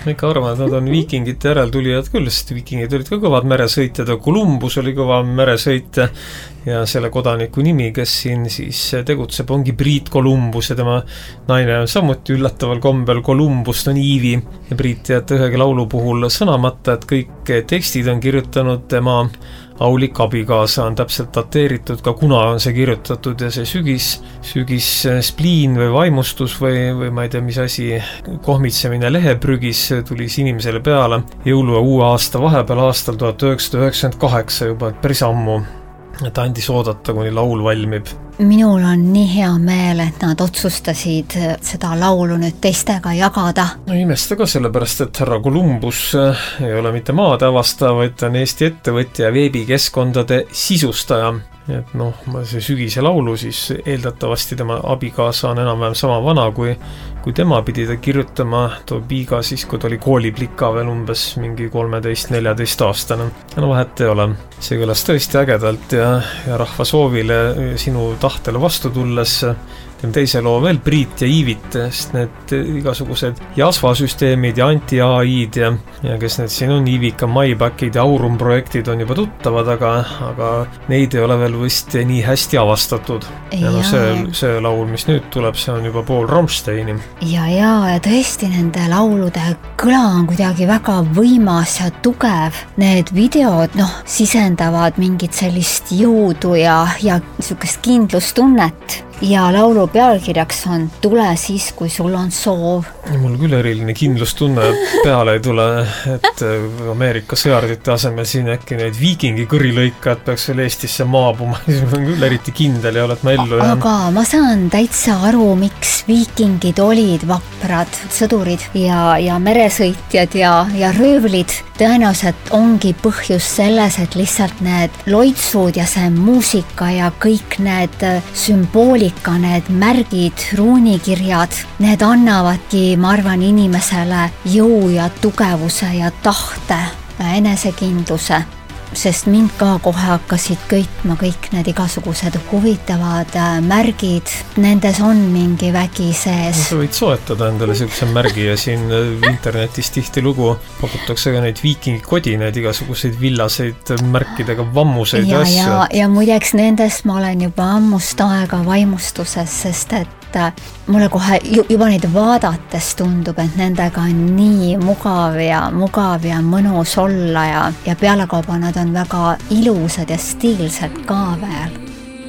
Ma ikka arvan, et nad on viikingite järeltulijad küll, sest viikingid olid ka kõvad meresõitjad ja Columbus oli kõva meresõitja ja selle kodaniku nimi, kes siin siis tegutseb, ongi Priit Columbus ja tema naine on samuti üllataval kombel Columbus, on Iivi ja Priit jätta ühegi laulu puhul sõnamata, et kõik tekstid on kirjutanud tema aulik abikaasa, on täpselt dateeritud ka kuna on see kirjutatud ja see sügis spliin või vaimustus või ma ei tea, mis asi, kohmitsemine leheprügis tulis inimesele peale jõulu ja uue aasta vahepeal aastal 1998 juba, et päris ammu. Ta andis oodata, kuni laul valmib. Minul on nii hea meel, et nad otsustasid seda laulu nüüd teistega jagada. No imesta ka sellepärast, et härra Columbus ei ole mitte maad avastaja, vaid ta on Eesti ettevõtja ja veebikeskkondade sisustaja. Et noh, see sügise laulu siis eeldatavasti tema abikaasa on enam-vähem sama vana, kui tema pidi ta kirjutama too piiga siis, kui ta oli kooliplika veel umbes mingi 13-14 aastane. No vahet ei ole. See kõlas tõesti ägedalt ja rahva soovile sinu tahtele vastu tulles teise loo veel Priit ja Iivit, sest need igasugused Jasva-süsteemid ja anti-AI'd ja kes need siin on, Iivika, MyBackid ja Aurum projektid on juba tuttavad, aga neid ei ole veel vist nii hästi avastatud. Ja no see laul, mis nüüd tuleb, see on juba pool Rammsteini. Ja tõesti nende laulude kõla on kuidagi väga võimas ja tugev. Need videod, sisendavad mingit sellist jõudu ja niisugust kindlustunnet. Ja laulu pealkirjaks on Tule siis, kui sul on soov. Mul küll eriline kindlustunne peale ei tule, et Ameerika sõjardite asemel siin äkki neid viikingi kõrilõikad peaks veel Eestisse maabuma. See on küll eriti kindel ja oled ma ellu jäänud. Aga ma saan täitsa aru, miks viikingid olid vaprad sõdurid ja meresõitjad ja röövlid. Tõenäoliselt ongi põhjus selles, et lihtsalt need loitsud ja see muusika ja kõik need sümboolika, need märgid, ruunikirjad, need annavadki, ma arvan, inimesele jõu ja tugevuse ja tahte ja enesekindluse. Sest mind ka kohe hakkasid köitma kõik need igasugused huvitavad märgid. Nendes on mingi vägi sees. Sa võid soetada endale sellise märgi ja siin internetis tihti lugu pakutakse ka neid viikingikodid, need igasuguseid villaseid märkidega vammuseid ja asju. Ja muideks nendest ma olen juba ammust aega vaimustuses, sest et mulle kohe juba neid vaadates tundub, et nendega on nii mugav ja mõnus olla ja pealekauba nad on väga ilusad ja stiilsed ka veel.